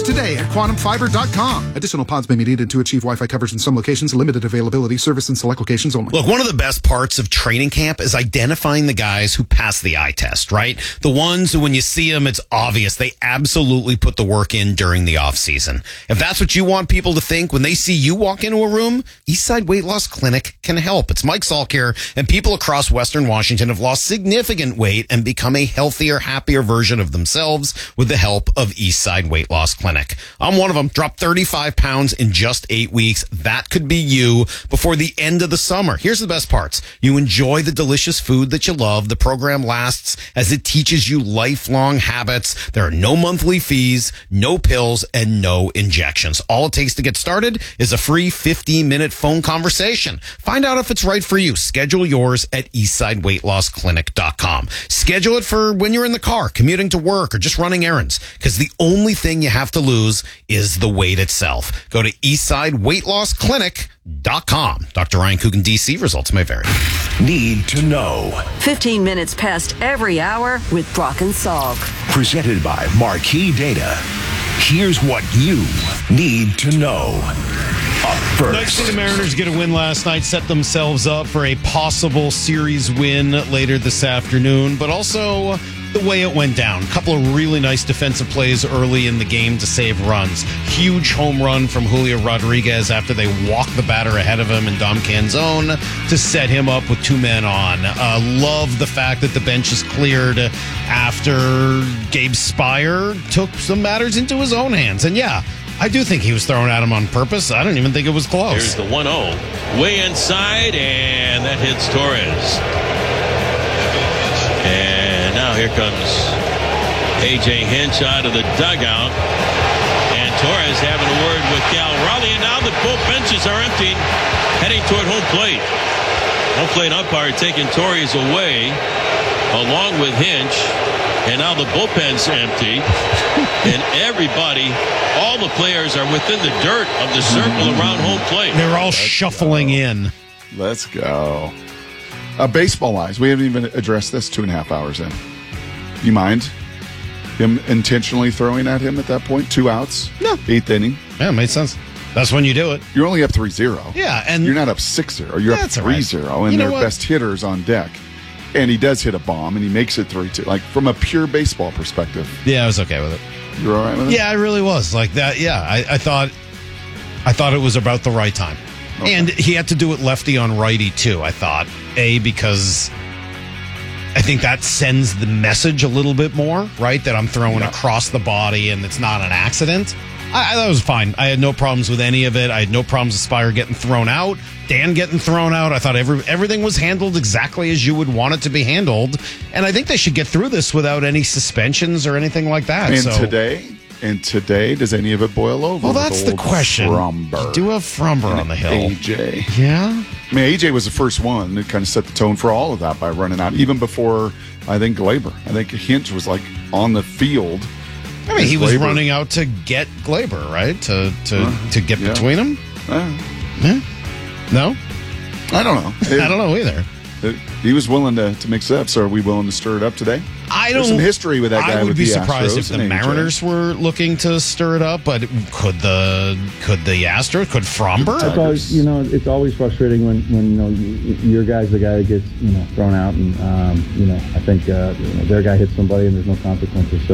today at quantumfiber.com. Additional pods may be needed to achieve Wi-Fi coverage in some locations. Limited availability. Service in select locations only. Look, one of the best parts of training camp is identifying the guys who pass the eye test, right? The ones who, when you see them, it's obvious they absolutely put the work in during the off season. If that's what you want people to think when they see you walk into a room, Eastside Weight Loss Clinic can help. It's Mike Salk here, and people across Western Washington have lost significant weight and become a healthier, happier version of themselves with the help of Eastside Weight Loss Clinic. I'm one of them. Dropped 35 pounds in just 8 weeks. That could be you before the end of the summer. Here's the best parts. You enjoy the delicious food that you love. The program lasts as it teaches you lifelong habits. There are no monthly fees, no pills, and no injections. All it takes to get started is a free 15-minute phone conversation. Find out if it's right for you. Schedule yours at eastsideweightlossclinic.com. Schedule it for when you're in the car, commuting to work, or just running errands, because the only thing you have to lose is the weight itself. Go to eastsideweightlossclinic.com. Dr. Ryan Coogan, DC. Results may vary. Need to know. 15 minutes past every hour with Brock and Salk. Presented by Marquee Data. Here's what you need to know. Up first. Nice to see the Mariners get a win last night, set themselves up for a possible series win later this afternoon, but also the way it went down. A couple of really nice defensive plays early in the game to save runs. Huge home run from Julio Rodriguez after they walked the batter ahead of him in Dom Canzone to set him up with two men on. Love the fact that the bench is cleared after Gabe Spire took some matters into his own hands. And yeah, I do think he was throwing at him on purpose. I don't even think it was close. Here's the 1-0. Way inside, and that hits Torres. And now here comes A.J. Hinch out of the dugout. And Torres having a word with Cal Raleigh. And now the both benches are empty, heading toward home plate. Home plate umpire taking Torres away, along with Hinch. And now the bullpen's empty. And everybody, all the players are within the dirt of the circle around home plate. They're all shuffling in. Let's go. Baseball-wise, we haven't even addressed this 2.5 hours in. You mind him intentionally throwing at him at that point? 2 outs? No. 8th inning? Yeah, it made sense. That's when you do it. You're only up 3-0. Yeah, and you're not up 6-0. You're up 3-0, and their best hitters on deck. And he does hit a bomb, and he makes it 3-2. Like, from a pure baseball perspective. Yeah, I was okay with it. You're all right with it? Yeah, I really was. Like that, yeah. I thought it was about the right time. Okay. And he had to do it lefty on righty, too, I thought. Because I think that sends the message a little bit more, right? That I'm throwing across the body and it's not an accident. That was fine. I had no problems with any of it. I had no problems with Spire getting thrown out, Dan getting thrown out. I thought everything was handled exactly as you would want it to be handled. And I think they should get through this without any suspensions or anything like that. And today, does any of it boil over? Well, that's the question. Fromber. You do have Fromber on the hill. AJ. Yeah? I mean, AJ was the first one that kind of set the tone for all of that by running out, even before, I think, Glaber. I think Hinch was, like, on the field. I mean, he was running out to get Glaber, right? To get between them? Yeah. No? I don't know. I don't know either. He was willing to mix it up, so are we willing to stir it up today? There's some history with that guy. I would be surprised Astros if the Mariners were looking to stir it up, but could the Astros, could Fromber? It's always frustrating when your guy's the guy that gets thrown out, and I think their guy hits somebody and there's no consequences. So